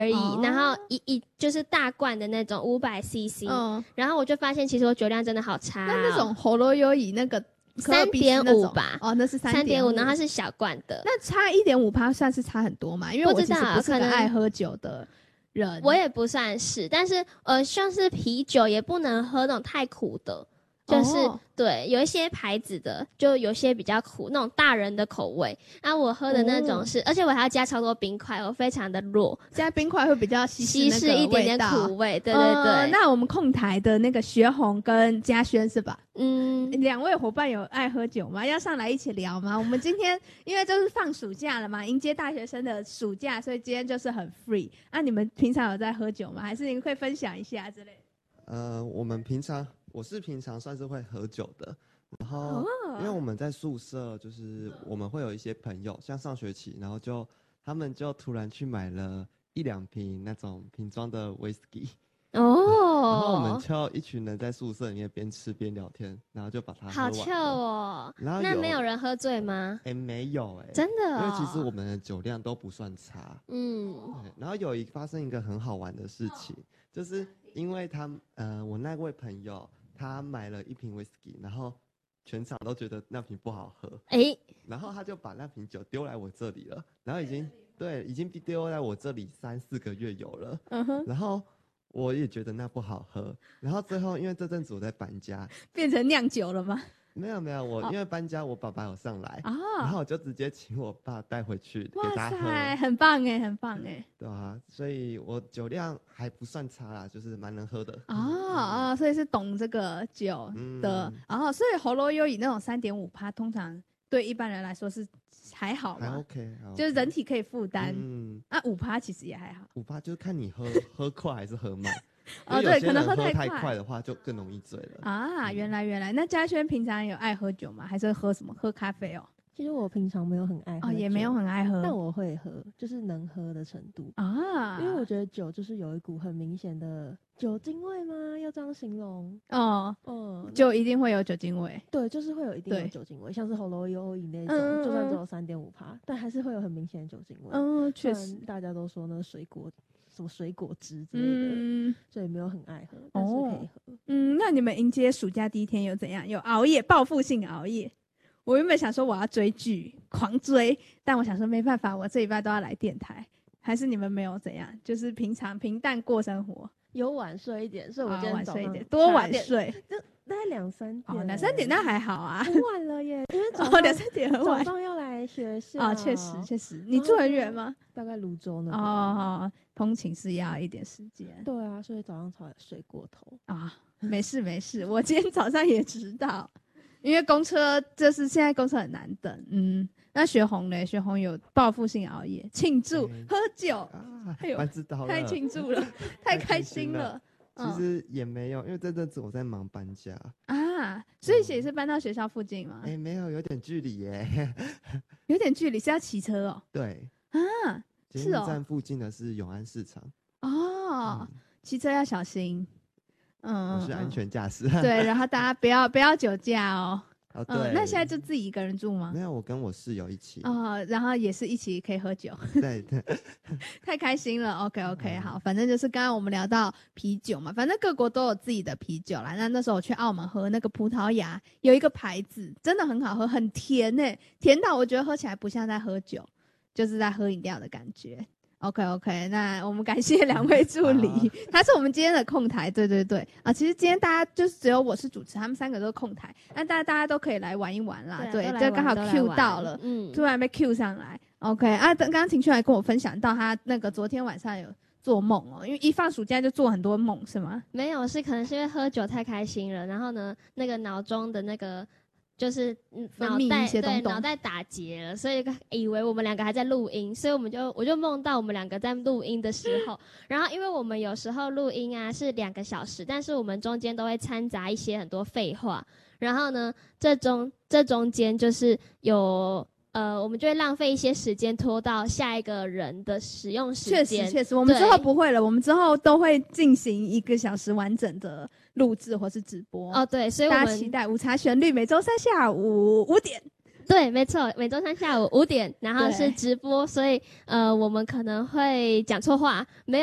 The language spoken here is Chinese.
而已，然后就是大罐的那种500cc，然后我就发现其实我酒量真的好差。 那种喉咙优以那个 3.5吧， 那是 3.5，然后它是小罐的， 那差1.5%算是差很多嘛？因为我其实不是个爱喝酒的人， 我也不算是，但是像是啤酒也不能喝那种太苦的。就是对，有一些牌子的，就有些比较苦，那种大人的口味。我喝的那种是，而且我还要加超多冰块，我非常的弱， 加冰块会比较稀释一点点苦味。对对对。 那我们控台的那个学红跟嘉轩是吧？两位伙伴有爱喝酒吗？要上来一起聊吗？我们今天因为就是放暑假了嘛，迎接大学生的暑假，所以今天就是很 free。你们平常有在喝酒吗？还是你会分享一下之类的？ 我是平常算是会喝酒的，然后因为我们在宿舍，就是我们会有一些朋友，像上学期，然后他们就突然去买了1-2瓶那种瓶装的威士忌，然后我们就一群人在宿舍里面边吃边聊天，然后就把它喝完了。好臭哦！然后那没有人喝醉吗？ 没有真的因为其实我们的酒量都不算差。然后发生一个很好玩的事情，就是因为我那位朋友。他买了1瓶威士忌，然后全场都觉得那瓶不好喝，然后他就把那瓶酒丢来我这里了，然后已经丢在我这里3-4个月有了，然后我也觉得那不好喝，然后最后因为这阵子我在搬家， 变成酿酒了吗？ 没有，我因为搬家，我爸爸有上来然后我就直接请我爸带回去给他喝。 哇塞，很棒哎！ 对啊，所以我酒量还不算差啦，就是蛮能喝的所以是懂这个酒的所以喉咙优以那种3.5%，通常对一般人来说是还好嘛， 还 OK， 就是人体可以负担。5%其实也还好 ，5%就是看你喝快还是喝慢。 对，可能喝太快的话就更容易醉了原来。那嘉轩平常有爱喝酒吗？还是喝什么？喝咖啡哦？ 其实我平常没有很爱喝也没有很爱喝， 但我会喝，就是能喝的程度因为我觉得酒就是有一股很明显的酒精味吗？要这样形容？ 就一定会有酒精味。 对，就是会有一定的酒精味，像是喉咙优以那种，就算只有3.5%，但还是会有很明显的酒精味。 确实， 大家都说那什么水果汁之类的，所以没有很爱喝，但是可以喝。 那你们迎接暑假第一天有怎样？有熬夜，报复性熬夜？我原本想说我要追剧，狂追，但我想说没办法，我这礼拜都要来电台。还是你们没有怎样？就是平常平淡过生活， 有晚睡一点，所以我今天晚睡一点，多晚睡， 就大概2-3点。 2-3点那还好啊， 很晚了耶，因为 2-3点很晚， 早上要来学校确实，你住很远吗？ 大概泸州那边通勤是要一点时间。 对啊，所以早上才睡过头没事，我今天早上也知道。因为公车就是现在公车很难等，那学红呢？学红有报复性熬夜庆祝喝酒，太庆祝了，太开心了。 其实也没有，因为这阵子我在忙搬家所以也是搬到学校附近吗？ 没有，有点距离耶。 有点距离是要骑车哦？ 对是哦。 站附近的是永安市场骑车要小心。 我是安全驾驶。 对，然后大家不要酒驾哦。 对。 那现在就自己一个人住吗？ 没有，我跟我室友一起。 然后也是一起可以喝酒。 对。 太开心了。OK， 好，反正就是刚刚我们聊到啤酒嘛，反正各国都有自己的啤酒啦。那时候我去澳门喝那个葡萄牙有一个牌子，真的很好喝，很甜甜到我觉得喝起来不像在喝酒，就是在喝饮料的感觉。OK， 那我们感谢2位助理，他是我们今天的控台，对其实今天大家就是只有我是主持，他们3个都是控台，那大家都可以来玩一玩啦，对，就刚好 Q 到了，突然被 Q 上来 ，OK，刚刚庭轩来跟我分享到他那个昨天晚上有做梦因为一放暑假就做很多梦是吗？ 没有，可能是因为喝酒太开心了，然后呢，那个脑中的那个。就是脑袋打结了，所以以为我们2个还在录音，所以我就梦到我们2个在录音的时候，然后因为我们有时候录音是2个小时，但是我们中间都会掺杂一些很多废话，然后呢，这中间就是有我们就会浪费一些时间拖到下一个人的使用时间。 确实，我们之后不会了，我们之后都会进行1个小时完整的录制或是直播。 对，所以我们大家期待午茶旋律每周3下午5点。 对，没错，每周三下午5点，然后是直播，所以我们可能会讲错话，没有。